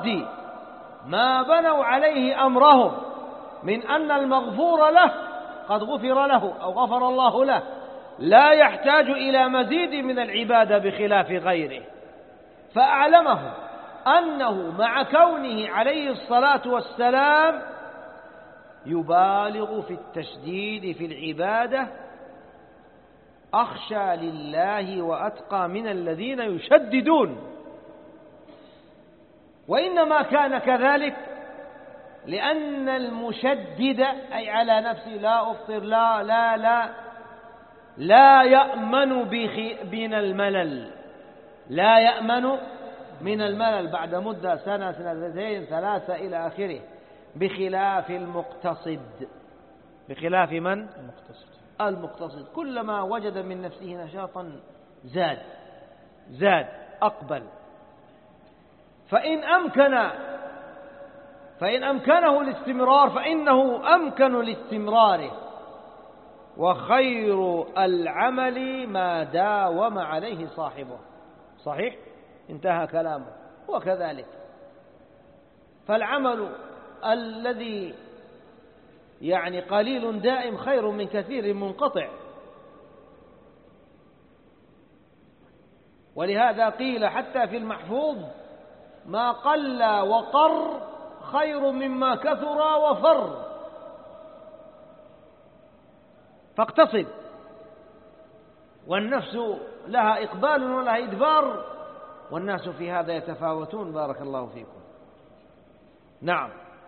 ما بنوا عليه أمرهم من أن المغفور له قد غفر له أو غفر الله له، لا يحتاج إلى مزيد من العبادة بخلاف غيره. فأعلمهم أنه مع كونه عليه الصلاة والسلام يبالغ في التشديد في العبادة أخشى لله وأتقى من الذين يشددون، وإنما كان كذلك لأن المشدد أي على نفسه لا أفطر لا يأمن من الملل، لا يأمن من الملل بعد مدة سنة سنتين ثلاثة إلى آخره، بخلاف المقتصد. بخلاف من؟ المقتصد كلما وجد من نفسه نشاطا زاد أقبل. فإن أمكنه الاستمرار فإنه أمكن لاستمراره، وخير العمل ما داوم عليه صاحبه. صحيح؟ انتهى كلامه. وكذلك فالعمل الذي يعني قليل دائم خير من كثير منقطع. ولهذا قيل حتى في المحفوظ: ما قل وقر خير مما كثر وفر. فاقتصد، والنفس لها إقبال ولها إدبار، والناس في هذا يتفاوتون. بارك الله فيكم. نعم.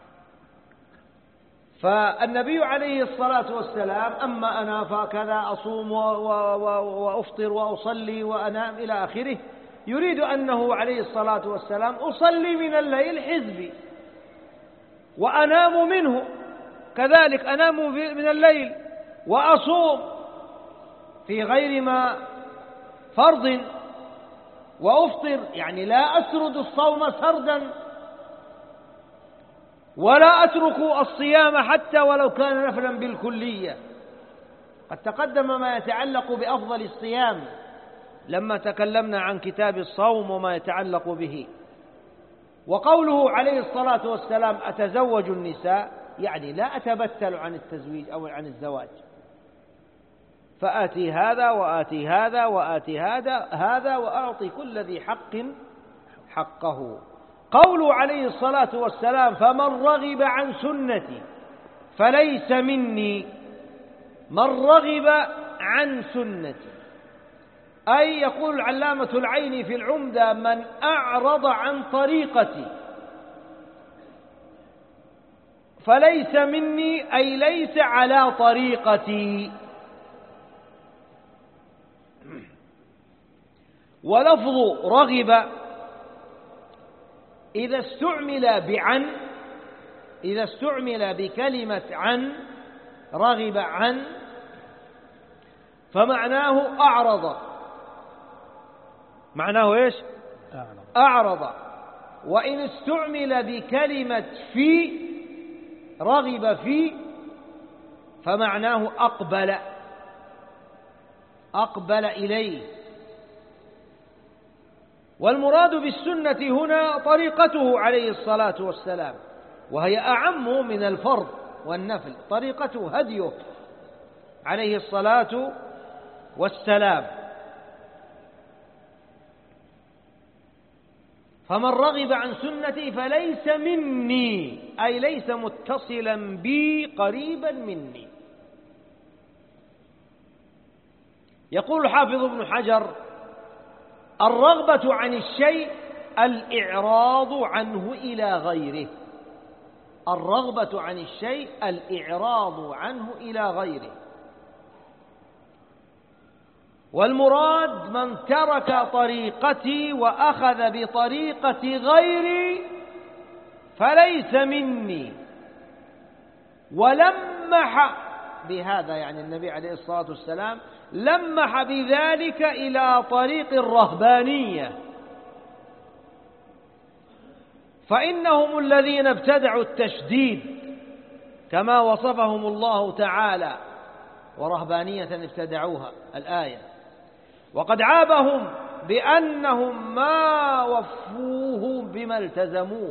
فالنبي عليه الصلاة والسلام أما أنا فكذا أصوم وأفطر وأصلي وأنام إلى آخره، يريد أنه عليه الصلاة والسلام أصلي من الليل حزبي وأنام منه، كذلك أنام من الليل وأصوم في غير ما فرض وأفطر، يعني لا أسرد الصوم سردا ولا أترك الصيام حتى ولو كان نفلا بالكلية. قد تقدم ما يتعلق بأفضل الصيام لما تكلمنا عن كتاب الصوم وما يتعلق به. وقوله عليه الصلاة والسلام: أتزوج النساء، يعني لا أتبتل عن التزويج أو عن الزواج، فآتي هذا وآتي هذا وآتي هذا وأعطي كل ذي حق حقه. قوله عليه الصلاة والسلام: فمن رغب عن سنتي فليس مني. من رغب عن سنتي أي يقول العلامة العيني في العمدة: من أعرض عن طريقتي. فليس مني أي ليس على طريقتي. ولفظ رغب إذا استعمل بكلمة عن، رغب عن، فمعناه أعرض. معناه إيش؟ أعرض. وإن استعمل بكلمة في، رغب في، فمعناه أقبل إليه. والمراد بالسنة هنا طريقته عليه الصلاة والسلام، وهي أعم من الفرض والنفل. طريقته هديه عليه الصلاة والسلام. فمن رغب عن سنتي فليس مني أي ليس متصلا بي قريبا مني. يقول الحافظ ابن حجر: الرغبة عن الشيء الإعراض عنه إلى غيره. الرغبة عن الشيء الإعراض عنه إلى غيره. والمراد من ترك طريقتي وأخذ بطريقة غيري فليس مني. ولمح بهذا، يعني النبي عليه الصلاة والسلام لمح بذلك إلى طريق الرهبانية، فإنهم الذين ابتدعوا التشديد كما وصفهم الله تعالى: ورهبانية ابتدعوها، الآية. وقد عابهم بأنهم ما وفوه بما التزموه،